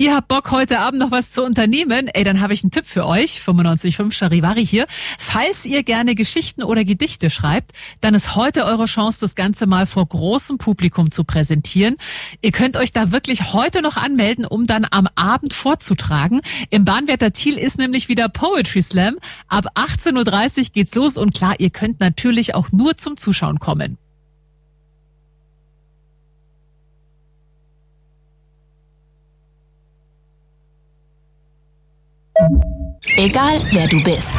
Ihr habt Bock, heute Abend noch was zu unternehmen? Ey, dann habe ich einen Tipp für euch. 95.5 Charivari hier. Falls ihr gerne Geschichten oder Gedichte schreibt, dann ist heute eure Chance, das Ganze mal vor großem Publikum zu präsentieren. Ihr könnt euch da wirklich heute noch anmelden, um dann am Abend vorzutragen. Im Bahnwärter Thiel ist nämlich wieder Poetry Slam. Ab 18.30 Uhr geht's los und klar, ihr könnt natürlich auch nur zum Zuschauen kommen. Egal wer du bist.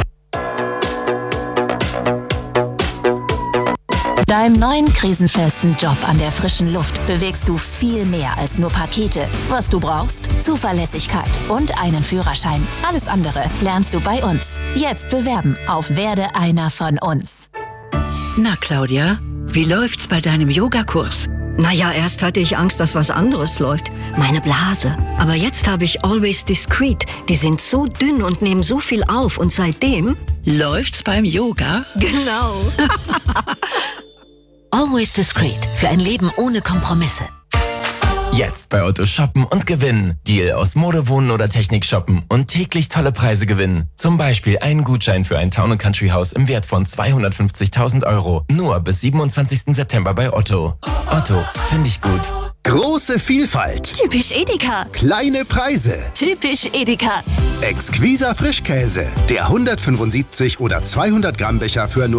Deinem neuen krisenfesten Job an der frischen Luft bewegst du viel mehr als nur Pakete. Was du brauchst? Zuverlässigkeit und einen Führerschein. Alles andere lernst du bei uns. Jetzt bewerben auf Werde einer von uns. Na, Claudia, wie läuft's bei deinem Yogakurs? Naja, erst hatte ich Angst, dass was anderes läuft. Meine Blase. Aber jetzt habe ich Always Discreet. Die sind so dünn und nehmen so viel auf. Und seitdem... Läuft's beim Yoga? Genau. Always Discreet. Für ein Leben ohne Kompromisse. Jetzt bei Otto shoppen und gewinnen. Deal aus Mode, Wohnen oder Technik shoppen und täglich tolle Preise gewinnen. Zum Beispiel einen Gutschein für ein Town & Country Haus im Wert von 250.000 €. Nur bis 27. September bei Otto. Otto, finde ich gut. Große Vielfalt. Typisch Edeka. Kleine Preise. Typisch Edeka. Exquiser Frischkäse. Der 175 oder 200 Gramm Becher für nur